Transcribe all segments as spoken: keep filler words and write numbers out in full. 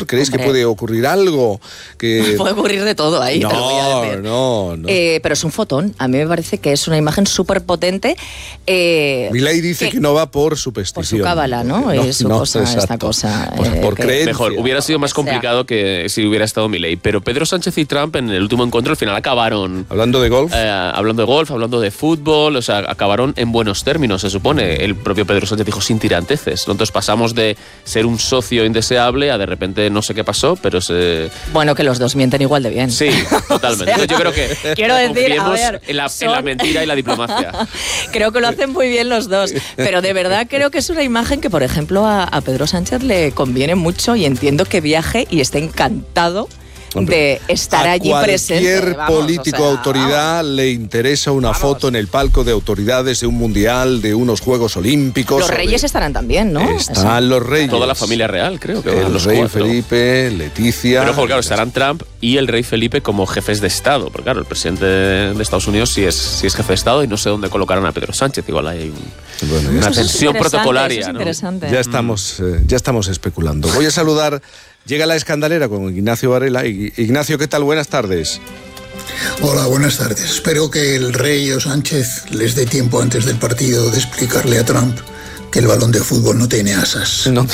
¿Crees Hombre. que puede ocurrir algo? Que... Puede ocurrir de todo ahí, no, te lo voy a decir. No, no. Eh, pero es un fotón. A mí me parece que es una imagen súper potente. Eh, Milei dice que, que no va por superstición. Por su cábala, ¿no? No, es su no, cosa, exacto. esta cosa. Por, eh, por que- creencia. Mejor, hubiera sido más complicado que si hubiera estado Milei. Pero Pedro Sánchez y Trump en el último encuentro al final acabaron... Hablando de golf. Eh, hablando de golf, hablando de fútbol, o sea, acabaron en buenos términos, se supone. El propio Pedro Sánchez dijo sin tiranteces. Entonces pasamos de ser un socio indeseable a de repente no sé qué pasó, pero se... Bueno, que los dos mienten igual de bien. Sí, totalmente. O sea, Yo creo que quiero decir, a confiemos ver, en, la, son- en la mentira y la diplomacia. Creo que lo hacen muy bien los dos, pero de verdad creo que es una imagen que, por ejemplo, a, a Pedro Sánchez le conviene mucho y entiendo que viaje y esté encantado de estar a allí presente. cualquier vamos, político o sea, autoridad le interesa una Vamos. foto en el palco de autoridades de un mundial, de unos Juegos Olímpicos. Los o reyes de- estarán también, ¿no? Están los reyes. Toda la familia real, creo que El los rey cuatro. Felipe, Leticia. Pero ojo, claro, estarán Trump y el rey Felipe como jefes de Estado. Porque claro, el presidente de Estados Unidos sí es, sí es jefe de Estado y no sé dónde colocarán a Pedro Sánchez. Igual hay un- Bueno, una ya, Eso es tensión interesante, protocolaria. eso es ¿no? interesante. ya estamos, eh, ya estamos especulando. Voy a saludar. Llega la escandalera con Ignacio Varela. Ig- Ignacio, ¿qué tal? Buenas tardes. Hola, buenas tardes. Espero que el rey o Sánchez les dé tiempo antes del partido de explicarle a Trump que el balón de fútbol no tiene asas. No,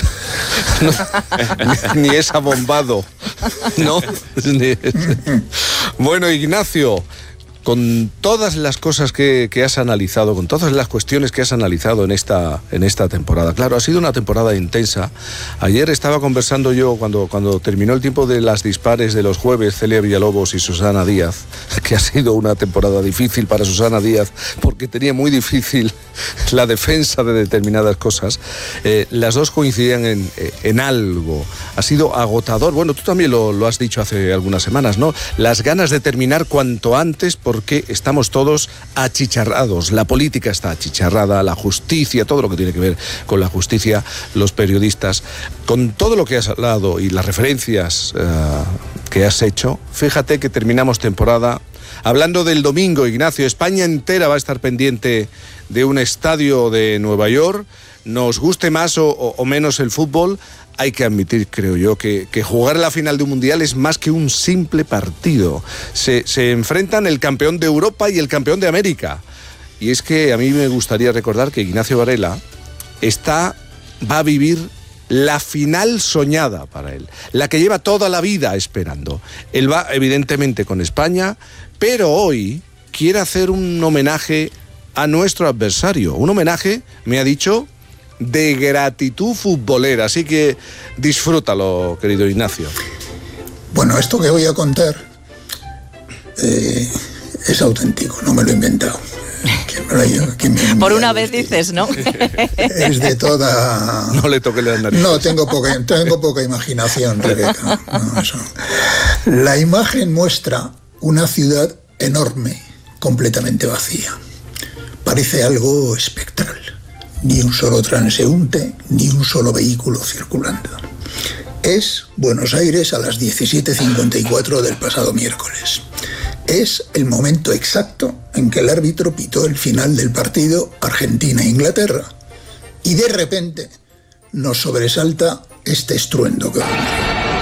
no, ni es abombado. No. Ni es- Bueno, Ignacio, con todas las cosas que, que has analizado, con todas las cuestiones que has analizado en esta, en esta temporada, claro, ha sido una temporada intensa. Ayer estaba conversando yo, cuando, cuando terminó el tiempo de las dispares de los jueves, Celia Villalobos y Susana Díaz, que ha sido una temporada difícil para Susana Díaz, porque tenía muy difícil la defensa de determinadas cosas. Eh, las dos coincidían en, en algo. Ha sido agotador. Bueno, tú también lo, lo has dicho hace algunas semanas, ¿no? Las ganas de terminar cuanto antes, porque estamos todos achicharrados. La política está achicharrada, la justicia, todo lo que tiene que ver con la justicia, los periodistas. Con todo lo que has hablado y las referencias uh, que has hecho, fíjate que terminamos temporada. Hablando del domingo, Ignacio, España entera va a estar pendiente de un estadio de Nueva York. Nos guste más o, o, o menos el fútbol, hay que admitir, creo yo, que, que jugar la final de un mundial es más que un simple partido. Se, se enfrentan el campeón de Europa y el campeón de América. Y es que a mí me gustaría recordar que Ignacio Varela está, va a vivir la final soñada para él, la que lleva toda la vida esperando. Él va, evidentemente, con España, pero hoy quiere hacer un homenaje a nuestro adversario. Un homenaje, me ha dicho, de gratitud futbolera. Así que disfrútalo, querido Ignacio. Bueno, esto que voy a contar eh, es auténtico, no me lo he inventado. ¿Quién me lo ha- quién me ha Por enviado una vez este? dices, ¿no? Es de toda... No le toque las narices. No, tengo poca, tengo poca imaginación, Rebeca. No, eso. La imagen muestra una ciudad enorme, completamente vacía. Parece algo espectral. Ni un solo transeúnte, ni un solo vehículo circulando. Es Buenos Aires a las diecisiete cincuenta y cuatro del pasado miércoles. Es el momento exacto en que el árbitro pitó el final del partido Argentina-Inglaterra. Y de repente nos sobresalta este estruendo que ocurre.